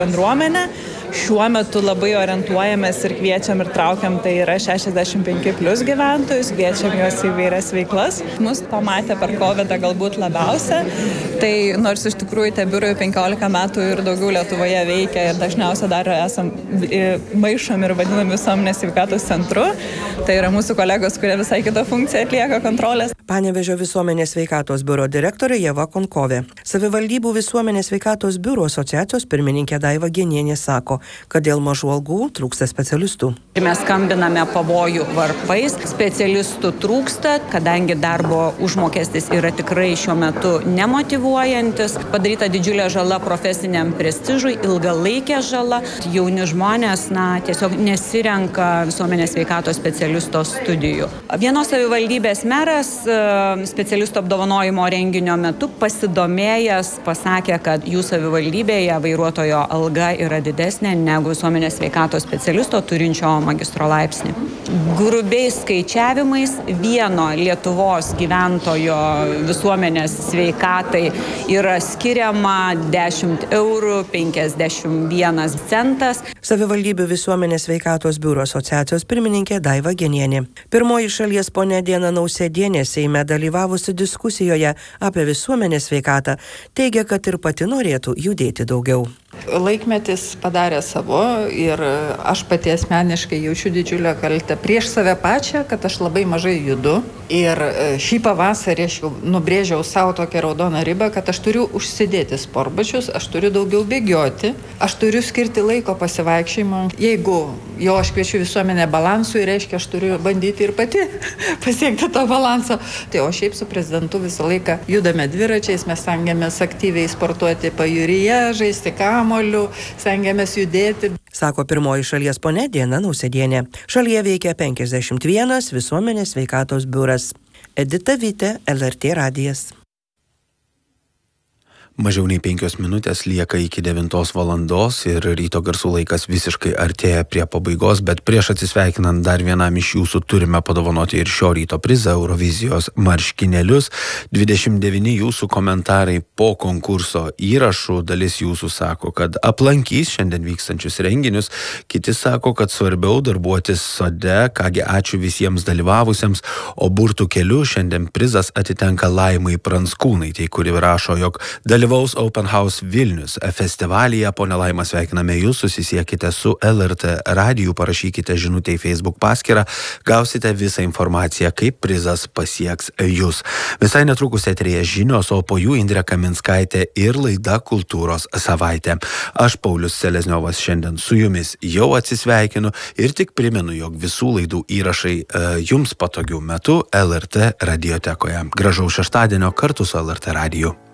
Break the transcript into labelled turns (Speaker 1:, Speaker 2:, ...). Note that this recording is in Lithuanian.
Speaker 1: Bendruomenė. Šiuo metu labai orientuojamės ir kviečiam ir traukiam, tai yra 65+ gyventojus, kviečiam juos į įvairias veiklas. Mus pamatė per COVID galbūt labiausia, tai nors iš tikrųjų tie biurai 15 metų ir daugiau Lietuvoje veikia ir dažniausiai dar esam maišomi ir vadinami visuomenės sveikatos centru, tai yra mūsų kolegos, kurie visai kitą funkciją atlieka kontrolės.
Speaker 2: Panevėžio visuomenės sveikatos biuro direktorė Ieva Konkovė. Savivaldybių visuomenės sveikatos biuro asociacijos pirmininkė Daiva Genienė sako, kad dėl mažų algų trūksta specialistų.
Speaker 3: Mes skambiname pavojų varpais, specialistų trūksta, kadangi darbo užmokestis yra tikrai šiuo metu nemotyvuojantis, padaryta didžiulė žala profesiniam prestižui, ilgalaikė žala. Jauni žmonės tiesiog nesirenka visuomenės sveikatos specialisto studijų. Vienos savivaldybės meras specialistų apdovanojimo renginio metu pasidomėjęs pasakė, kad jų savivaldybėje vairuotojo alga yra didesnė negu visuomenės sveikatos specialisto turinčio magistro laipsnį. Grubiais skaičiavimais vieno Lietuvos gyventojo visuomenės sveikatai yra skiriama 10 eurų 51 centas.
Speaker 2: Savivaldybių visuomenės sveikatos biuro asociacijos pirmininkė Daiva Genienė. Pirmoji šalies ponė Diana Nausėdienė Seime dalyvavusi diskusijoje apie visuomenės sveikatą teigia, kad ir pati norėtų judėti daugiau.
Speaker 4: Laikmetis padarė savo ir aš pati asmeniškai jaučiu didžiulę kaltę prieš save pačią, kad aš labai mažai judu. Ir šį pavasarį aš jau nubrėžiau savo tokią raudoną ribą, kad aš turiu užsidėti sportbačius, aš turiu daugiau bėgioti, aš turiu skirti laiko pasivaikščiojimui. Jeigu jau aš kviečiu visuomenę balansui, reiškia, aš turiu bandyti ir pati pasiekti to balanso. Tai o šiaip su prezidentu visą laiką judame dviračiais, mes stengiamės aktyviai sportuoti pajūryje, žaisti kamuoliu, stengiamės judėti.
Speaker 2: Sako pirmoji šalies ponė Diana Nausėdienė. Šalyje veikia 51 visuomenės sveikatos biuras. Edita Vytė, LRT radijas.
Speaker 5: Mažiau nei 5 minutės lieka iki 9 valandos ir ryto garsų laikas visiškai artėja prie pabaigos, bet prieš atsisveikinant dar vienam iš jūsų turime padovanoti ir šio ryto prizą Eurovizijos marškinėlius. 29 jūsų komentarai po konkurso įrašų, dalis jūsų sako, kad aplankys šiandien vykstančius renginius, kiti sako, kad svarbiau darbuotis sode, kągi ačiū visiems dalyvavusiems, o burtų keliu šiandien prizas atitenka Laimai Pranckūnaitei, kuri rašo, jog dalyvaus Open House Vilnius festivalyje. Pone Laima, sveikiname jūs, susisiekite su LRT radiju, parašykite žinutę į Facebook paskyrą, gausite visą informaciją, kaip prizas pasieks jūs. Visai netrukus eteryje žinios, o po jų Indrė Kaminskaitė ir laida Kultūros savaitė. Aš, Paulius Selezniovas, šiandien su jumis jau atsisveikinu ir tik primenu, jog visų laidų įrašai jums patogiu metu LRT radiotekoje. Gražaus šeštadienio kartu su LRT radiju.